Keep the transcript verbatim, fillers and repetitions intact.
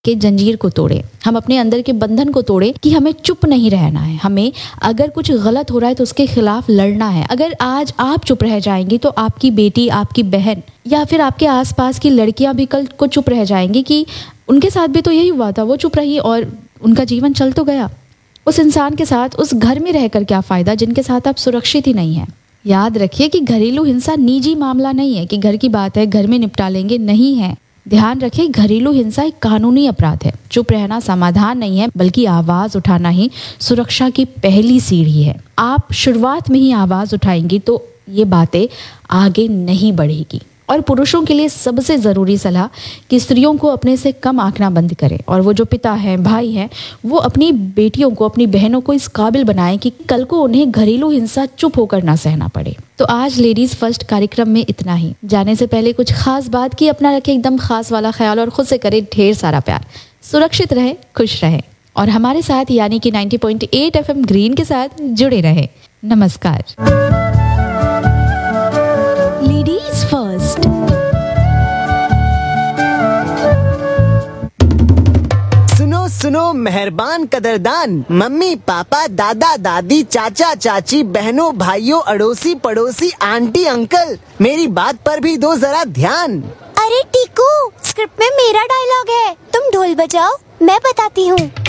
के जंजीर को तोड़े, हम अपने अंदर के बंधन को तोड़े कि हमें चुप नहीं रहना है। हमें अगर कुछ गलत हो रहा है तो उसके खिलाफ लड़ना है। अगर आज आप चुप रह जाएंगी तो आपकी बेटी, आपकी बहन या फिर आपके आसपास की लड़कियां भी कल को चुप रह जाएंगी कि उनके साथ भी तो यही हुआ था, वो चुप रही और उनका जीवन चल तो गया। उस इंसान के साथ उस घर में रहकर क्या फ़ायदा जिनके साथ आप सुरक्षित ही नहीं हैं। याद रखिए कि घरेलू हिंसा निजी मामला नहीं है कि घर की बात है घर में निपटा लेंगे, नहीं है। ध्यान रखें, घरेलू हिंसा एक कानूनी अपराध है। चुप रहना समाधान नहीं है, बल्कि आवाज़ उठाना ही सुरक्षा की पहली सीढ़ी है। आप शुरुआत में ही आवाज़ उठाएंगी तो ये बातें आगे नहीं बढ़ेगी। और पुरुषों के लिए सबसे ज़रूरी सलाह कि स्त्रियों को अपने से कम आंकना बंद करें, और वो जो पिता हैं, भाई हैं, वो अपनी बेटियों को, अपनी बहनों को इस काबिल बनाएं कि कल को उन्हें घरेलू हिंसा चुप होकर ना सहना पड़े। तो आज लेडीज़ फर्स्ट कार्यक्रम में इतना ही। जाने से पहले कुछ खास बात की, अपना रखें एकदम खास वाला ख्याल और खुद से करें ढेर सारा प्यार। सुरक्षित रहे, खुश रहे और हमारे साथ यानी कि नब्बे पॉइंट आठ एफएम ग्रीन के साथ जुड़े रहे। नमस्कार। Ladies first. सुनो सुनो मेहरबान कदरदान, मम्मी पापा दादा दादी चाचा चाची बहनों भाइयों अड़ोसी पड़ोसी आंटी अंकल, मेरी बात पर भी दो जरा ध्यान। अरे टीकू, स्क्रिप्ट में मेरा डायलॉग है, तुम ढोल बजाओ, मैं बताती हूँ।